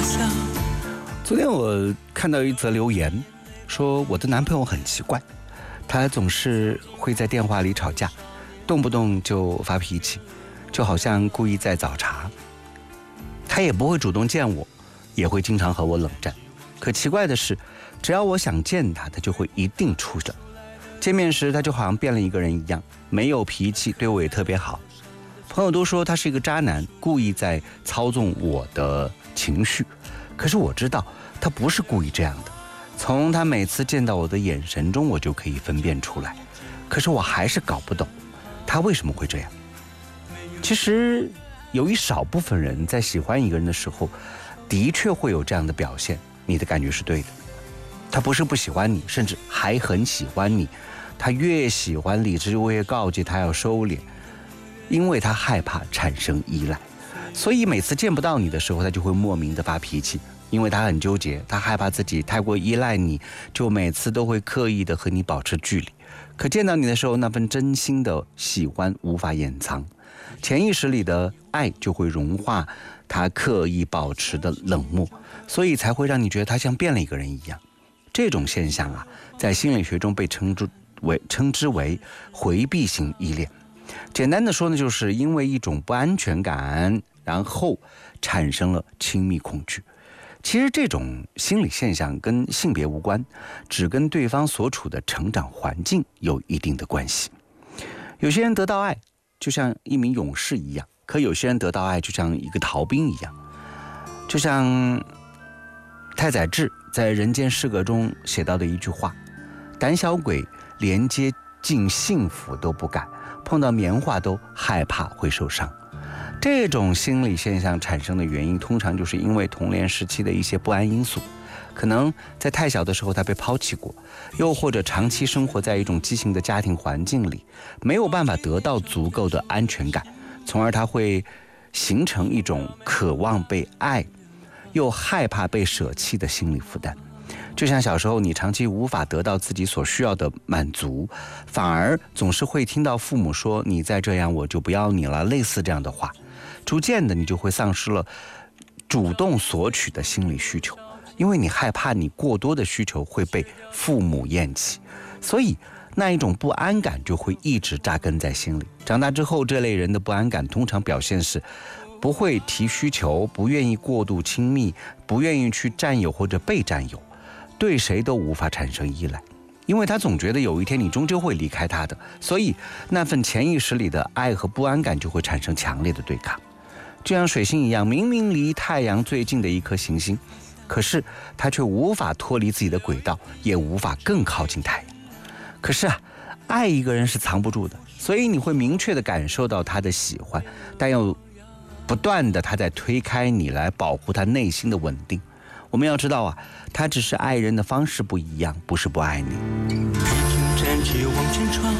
笑。 昨天我看到一则留言，说我的男朋友很奇怪，他总是会在电话里吵架，动不动就发脾气，就好像故意在找茬。他也不会主动见我，也会经常和我冷战。可奇怪的是，只要我想见他，他就会一定出着。见面时他就好像变了一个人一样，没有脾气，对我也特别好。朋友都说他是一个渣男，故意在操纵我的情绪。可是我知道他不是故意这样的，从他每次见到我的眼神中，我就可以分辨出来。可是我还是搞不懂他为什么会这样。其实有一少部分人在喜欢一个人的时候，的确会有这样的表现，你的感觉是对的。他不是不喜欢你，甚至还很喜欢你，他越喜欢理智就越告诫他要收敛，因为他害怕产生依赖。所以每次见不到你的时候，他就会莫名的发脾气，因为他很纠结，他害怕自己太过依赖你，就每次都会刻意的和你保持距离。可见到你的时候，那份真心的喜欢无法掩藏，潜意识里的爱就会融化他刻意保持的冷漠，所以才会让你觉得他像变了一个人一样。这种现象啊，在心理学中被称之为回避型依恋。简单的说呢，就是因为一种不安全感，然后产生了亲密恐惧。其实这种心理现象跟性别无关，只跟对方所处的成长环境有一定的关系。有些人得到爱就像一名勇士一样，可有些人得到爱就像一个逃兵一样。就像太宰治在《人间失格》中写到的一句话：胆小鬼连接近幸福都不敢，碰到棉花都害怕会受伤。这种心理现象产生的原因，通常就是因为童年时期的一些不安因素，可能在太小的时候他被抛弃过，又或者长期生活在一种畸形的家庭环境里，没有办法得到足够的安全感，从而他会形成一种渴望被爱又害怕被舍弃的心理负担。就像小时候你长期无法得到自己所需要的满足，反而总是会听到父母说你再这样我就不要你了，类似这样的话，逐渐的你就会丧失了主动索取的心理需求，因为你害怕你过多的需求会被父母厌弃，所以那一种不安感就会一直扎根在心里。长大之后，这类人的不安感通常表现是不会提需求，不愿意过度亲密，不愿意去占有或者被占有，对谁都无法产生依赖，因为他总觉得有一天你终究会离开他的，所以那份潜意识里的爱和不安感就会产生强烈的对抗。就像水星一样，明明离太阳最近的一颗行星，可是它却无法脱离自己的轨道，也无法更靠近太阳。可是爱一个人是藏不住的，所以你会明确地感受到他的喜欢，但又不断地他在推开你来保护他内心的稳定。我们要知道他只是爱人的方式不一样，不是不爱你。 披荆斩棘往前闯，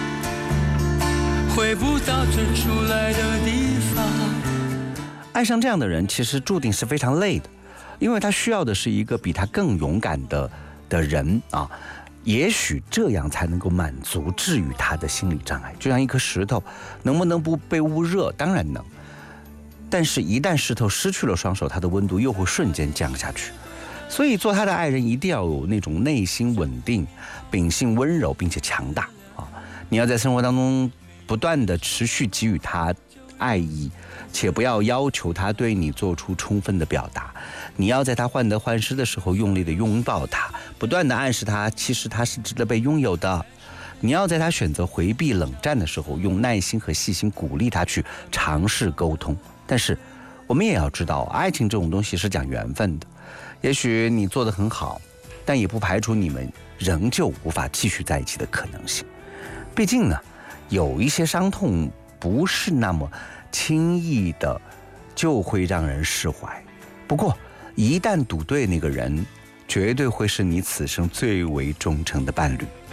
回不到最初来的地方。 爱上这样的人其实注定是非常累的，因为他需要的是一个比他更勇敢的人啊。也许这样才能够满足治愈他的心理障碍。就像一颗石头，能不能不被捂热？当然能。但是一旦石头失去了双手，它的温度又会瞬间降下去。所以做他的爱人一定要有那种内心稳定、秉性温柔并且强大啊！你要在生活当中不断的持续给予他爱意，且不要要求他对你做出充分的表达。你要在他患得患失的时候用力的拥抱他，不断的暗示他其实他是值得被拥有的。你要在他选择回避冷战的时候，用耐心和细心鼓励他去尝试沟通。但是我们也要知道，爱情这种东西是讲缘分的，也许你做得很好，但也不排除你们仍旧无法继续在一起的可能性。毕竟呢，有一些伤痛不是那么轻易的就会让人释怀，不过一旦赌对那个人，绝对会是你此生最为忠诚的伴侣。